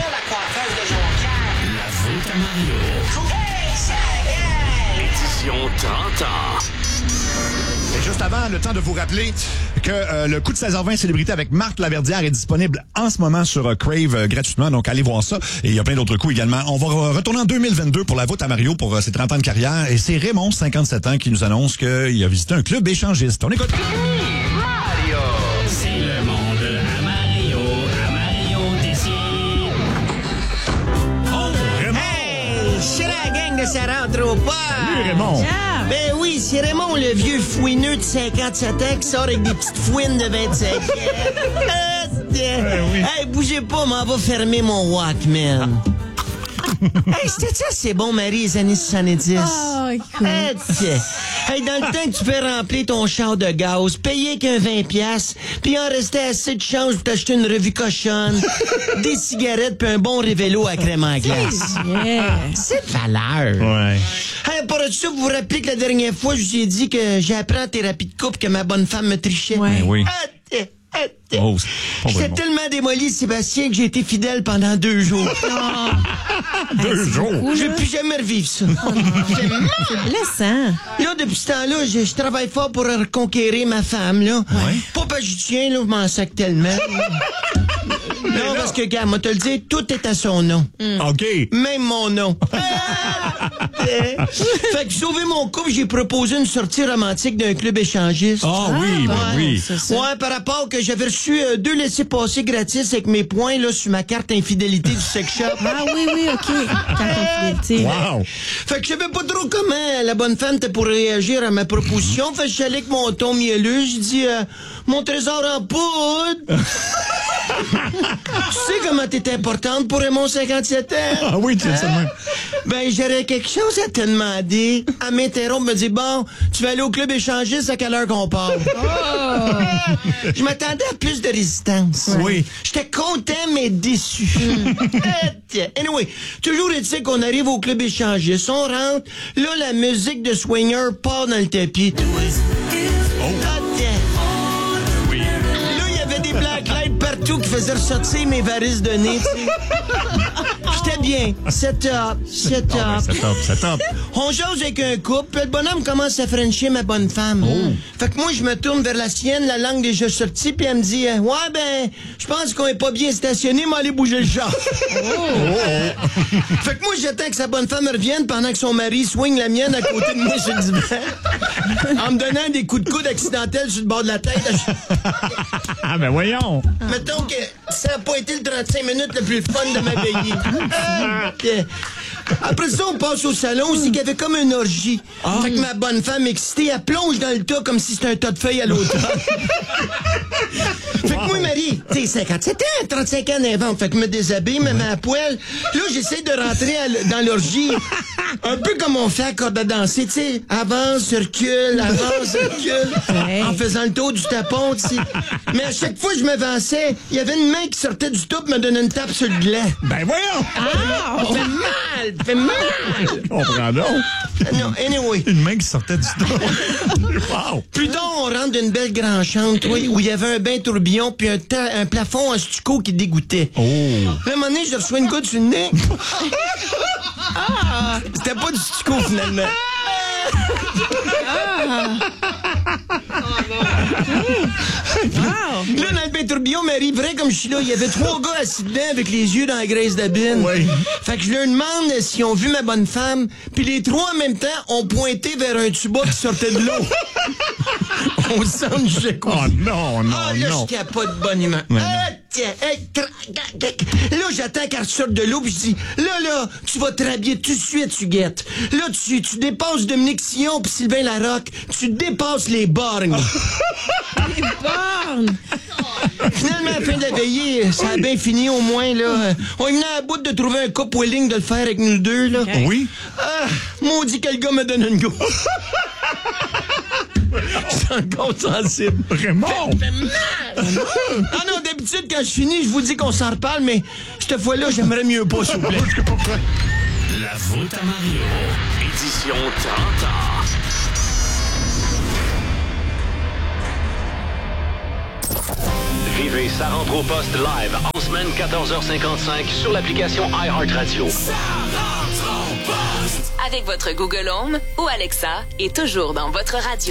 la coiffeuse de Jonquière. La voûte à Mario. Hey, c'est Édition Tanta. Et juste avant, le temps de vous rappeler que le coup de 16h20 célébrité avec Marthe Laverdière est disponible en ce moment sur Crave gratuitement, donc allez voir ça. Et il y a plein d'autres coups également. On va retourner en 2022 pour la voûte à Mario pour ses 30 ans de carrière. Et c'est Raymond, 57 ans, qui nous annonce qu'il a visité un club échangiste. On écoute. Mario. C'est le monde à Mario décide. Oh, Raymond! Hey, c'est la gang de Ça rentre au pas. Salut, Raymond! Ben oui, c'est Raymond, le vieux fouineux de 57 ans qui sort avec des petites fouines de 25 ans. oui. Hey, bougez pas, m'en va fermer mon Walkman. Hey, c'était assez bon, Marie, les années 70. Oh, écoute. Hey, dans le temps que tu peux remplir ton char de gaz, payer qu'un 20$, puis en restait assez de change pour t'acheter une revue cochonne, des cigarettes puis un bon révélo à crème en glace. Yeah. C'est de valeur. Ouais. Hey, pour ça, vous vous rappelez que la dernière fois, je vous ai dit que j'ai appris en thérapie de couple que ma bonne femme me trichait? Ouais. Ben oui. Oh, c'est pas J'étais vraiment. tellement démoli, Sébastien, que j'ai été fidèle pendant 2 jours. 2 jours. Je veux plus jamais revivre ça. J'ai mal. Blessant. Là, depuis ce temps-là, je travaille fort pour reconquérir ma femme, là. Ouais. Pas parce que j'y tiens, là, je m'en sac tellement. Non, parce que, gars, moi, te le dire, tout est à son nom. OK. Même mon nom. Fait que sauver mon couple, j'ai proposé une sortie romantique d'un club échangiste. Ah oui, ben Ouais. oui. C'est ça. Ouais, par rapport que j'avais reçu 2 laissez-passer gratis avec mes points là sur ma carte infidélité du sex shop. Ah oui, OK. Carte infidélité. Wow. Fait que je savais pas trop comment la bonne femme était pour réagir à ma proposition. Fait que j'allais avec mon ton mielleux. J'ai dit, mon trésor en poudre. Tu sais comment t'es importante pour Raymond 57 ans? Ah oui, tu sais ça de même. Ben, j'aurais quelque chose à te demander. À m'interrompre, me dire, bon, tu vas aller au club échangiste, à quelle heure qu'on part? Je m'attendais à plus de résistance. Oui. J'étais content, mais déçu. Anyway, toujours est-il qu'on arrive au club échangiste, on rentre, là, la musique de Swinger part dans le tapis. Oui. Là, il y avait des blacklights partout qui faisaient ressortir mes varices de nez, tu sais. J'étais bien. C'est top. C'est top. Ah, ben, c'est top. On jase avec un couple, puis le bonhomme commence à frencher ma bonne femme. Fait que moi, je me tourne vers la sienne, la langue déjà sortie, puis elle me dit, ouais, ben, je pense qu'on est pas bien stationné, mais allez bouger le char. Fait que moi, j'attends que sa bonne femme revienne pendant que son mari swing la mienne à côté de moi sur le divan, en me donnant des coups de coude accidentels sur le bord de la tête. Ah, ben voyons. Mettons que ça a pas été le 35 minutes le plus fun de ma veillée. Après ça, on passe au salon aussi, qu'il y avait comme une orgie. Fait que ma bonne femme excitée, elle plonge dans le tas comme si c'était un tas de feuilles à l'automne. Fait que moi, Marie, tu sais, 57 ans, 35 ans d'avant. Fait que me déshabille, me mets à poil. Là, j'essaie de rentrer dans l'orgie. Un peu comme on fait à corde à danser, tu sais. Avance, recule, Ouais. en faisant le tour du tapon, tu sais. Mais à chaque fois que je m'avançais, il y avait une main qui sortait du top, me donnait une tape sur le gland. Ben voyons. Ça fait mal, ça fait mal. Comprends donc. Non, anyway. Une main qui sortait du dos. Wow. Plus tard, on rentre d'une belle grande chambre, oui, où il y avait un bain tourbillon puis un plafond en stucco qui dégoûtait. Oh. Puis à un moment donné, je reçois une goutte sur le nez. C'était pas du stucco, finalement. Là, dans le bain tourbillon, Marie, vrai comme je suis là, il y avait 3 gars assis dedans avec les yeux dans la graisse d'abine. Oui. Fait que je leur demande s'ils ont vu ma bonne femme, puis les 3 en même temps ont pointé vers un tuba qui sortait de l'eau. On sent que je Oh non, non, Ah, là, non. je pas de bonne humeur. Ouais, non. Ah, tiens, là, j'attends qu'elle sorte de l'eau, puis je dis, là, tu vas te rhabiller tout de suite, tu guettes. Là, tu dépasses Dominique Sillon puis Sylvain Larocque, tu dépasses les borgnes. Les bornes. Finalement, à la fin de la veillée, ça a bien fini au moins, là. On est venu à bout de trouver un couple willing de le faire avec nous deux, là. Okay. Oui. Ah, maudit que le gars me donne une go. Je suis encore sensible. Raymond. Fait mal. Ah non, d'habitude, quand je finis, je vous dis qu'on s'en reparle, mais cette fois-là, j'aimerais mieux pas, s'il vous plaît. La voûte à Mario. Édition Tanta. Suivez Sa rentre au poste live en semaine 14h55 sur l'application iHeartRadio. Avec votre Google Home ou Alexa et toujours dans votre radio.